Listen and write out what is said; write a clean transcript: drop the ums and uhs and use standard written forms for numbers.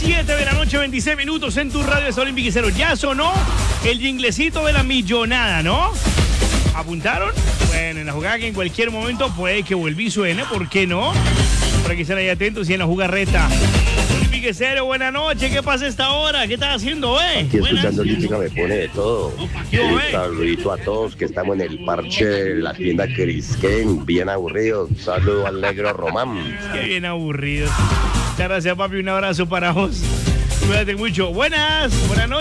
7 de la noche, 26 minutos en tu radio de Olímpica y Cero. Ya sonó el jinglecito de la millonada, ¿no? ¿Apuntaron? Bueno, en la jugada que en cualquier momento puede que vuelva y suene, ¿por qué no? Para que estén ahí atentos y en la jugarreta. Olímpica y Cero, buenas noches. ¿Qué pasa a esta hora? ¿Qué estás haciendo, Aquí escuchando Olímpica me pone de todo. Yo, Un saludito a todos que estamos en el parche de la tienda Crisquén, bien aburridos. Un saludo al negro Román. Qué bien aburrido. Muchas gracias, papi. Un abrazo para vos. Cuídate mucho. Buenas noches.